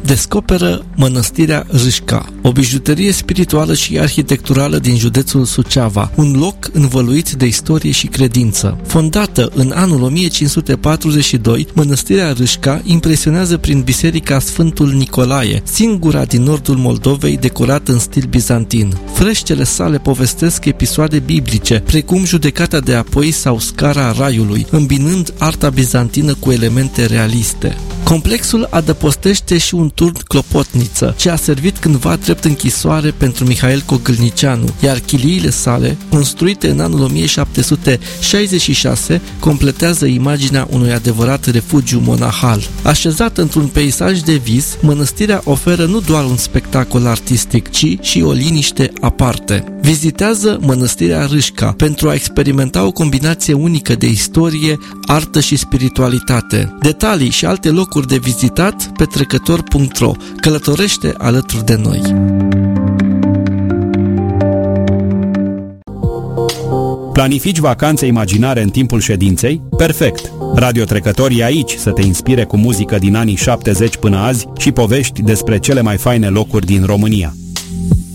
descoperă Mănăstirea Râșca, o bijuterie spirituală și arhitecturală din județul Suceava, un loc învăluit de istorie și credință. Fondată în anul 1542, Mănăstirea Râșca impresionează prin biserica Sfântul Nicolae, singura din nordul Moldovei decorată în stil bizantin. Freștele sale povestesc episoade biblice, precum judecata de apoi sau scara Raiului, îmbinând arta bizantină cu elemente realiste. Complexul adăpostește și un turn clopotniță, ce a servit cândva drept închisoare pentru Mihail Cogâlnicianu, iar chiliile sale, construite în anul 1766, completează imaginea unui adevărat refugiu monahal. Așezată într-un peisaj de vis, mănăstirea oferă nu doar un spectacol artistic, ci și o liniște aparte. Vizitează Mănăstirea Râșca pentru a experimenta o combinație unică de istorie, artă și spiritualitate. Detalii și alte locuri de vizitat pe trecător.ro. Călătorește alături de noi! Planifici vacanțe imaginare în timpul ședinței? Perfect! Radio Trecător e aici să te inspire cu muzică din anii 70 până azi și povești despre cele mai faine locuri din România.